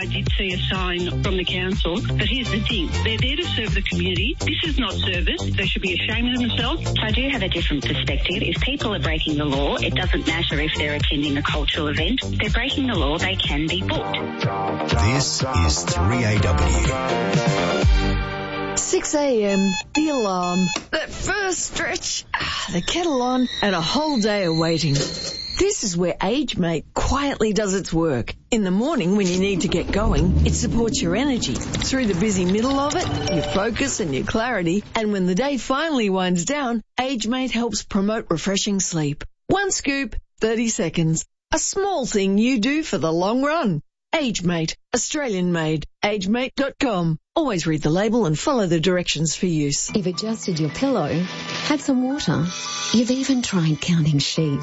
I did see a sign from the council, but here's the thing. They're there to serve the community. This is not service. They should be ashamed of themselves. I do have a different perspective. If people are breaking the law, it doesn't matter if they're attending a cultural event. If they're breaking the law, they can be booked. This is 3AW. 6 a.m, the alarm, that first stretch, the kettle on, and a whole day of waiting. This is where AgeMate quietly does its work. In the morning when you need to get going, it supports your energy. Through the busy middle of it, your focus and your clarity. And when the day finally winds down, AgeMate helps promote refreshing sleep. One scoop, 30 seconds. A small thing you do for the long run. AgeMate, Australian made. AgeMate.com. Always read the label and follow the directions for use. You've adjusted your pillow, had some water. You've even tried counting sheep.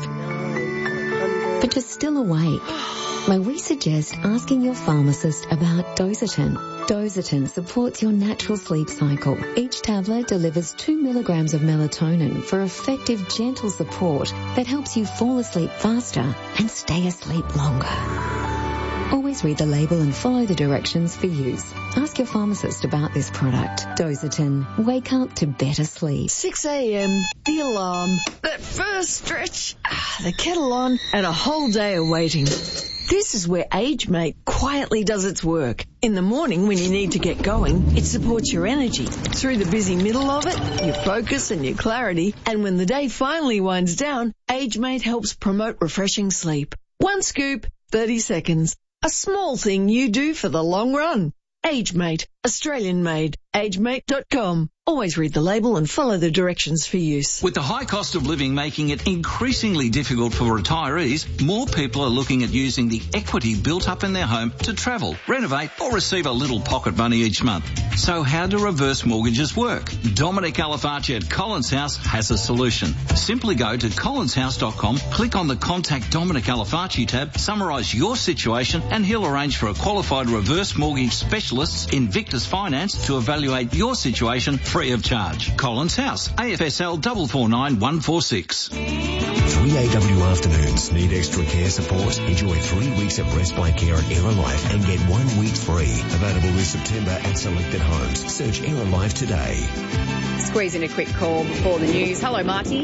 But you're still awake. May we suggest asking your pharmacist about Dozatin. Dozatin supports your natural sleep cycle. Each tablet delivers 2 milligrams of melatonin for effective, gentle support that helps you fall asleep faster and stay asleep longer. Always read the label and follow the directions for use. Ask your pharmacist about this product. Dozatin. Wake up to better sleep. 6 a.m, the alarm, that first stretch, the kettle on, and a whole day of waiting. This is where AgeMate quietly does its work. In the morning when you need to get going, it supports your energy. Through the busy middle of it, your focus and your clarity. And when the day finally winds down, AgeMate helps promote refreshing sleep. One scoop, 30 seconds. A small thing you do for the long run. AgeMate, Australian made. AgeMate.com. Always read the label and follow the directions for use. With the high cost of living making it increasingly difficult for retirees, more people are looking at using the equity built up in their home to travel, renovate or receive a little pocket money each month. So how do reverse mortgages work? Dominic Alafarci at Collins House has a solution. Simply go to collinshouse.com, click on the Contact Dominic Alafarci tab, summarise your situation and he'll arrange for a qualified reverse mortgage specialist Invictus Finance to evaluate your situation free of charge. Collins House, AFSL 449146. 3AW afternoons. Need extra care support? Enjoy 3 weeks of respite care at Aerolife and get 1 week free. Available this September at selected homes. Search Aerolife today. Squeeze in a quick call before the news. Hello, Marty.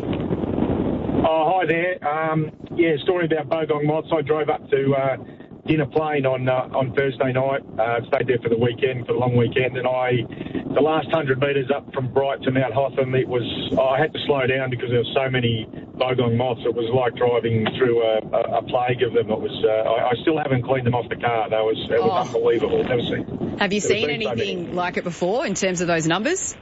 Oh, hi there. Story about Bogong Moths. I drove up to Dinner Plain on Thursday night. Stayed there for the weekend, for the long weekend, and the last 100 metres up from Bright to Mount Hotham, I had to slow down because there were so many Bogong Moths. It was like driving through a plague of them. It was. I still haven't cleaned them off the car. It was unbelievable. Have you seen anything like it before in terms of those numbers?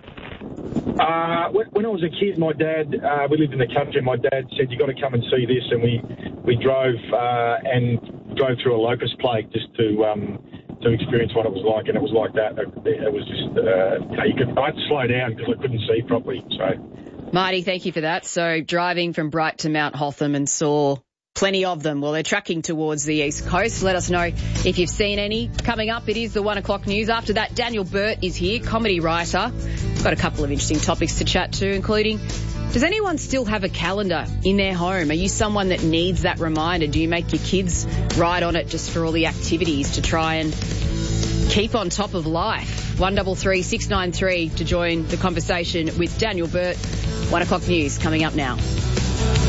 When I was a kid, my dad, we lived in the country, my dad said, you got to come and see this, and we drove through a locust plague just to experience what it was like, and it was like that. It was just, I had to slow down because I couldn't see properly. So, Marty, thank you for that. So driving from Bright to Mount Hotham and saw plenty of them. Well, they're tracking towards the east coast. Let us know if you've seen any. Coming up, it is the 1 o'clock news. After that, Daniel Burt is here, comedy writer. Got a couple of interesting topics to chat to, including, does anyone still have a calendar in their home? Are you someone that needs that reminder? Do you make your kids ride on it just for all the activities to try and keep on top of life? 133 693 to join the conversation with Daniel Burt. 1 o'clock news coming up now.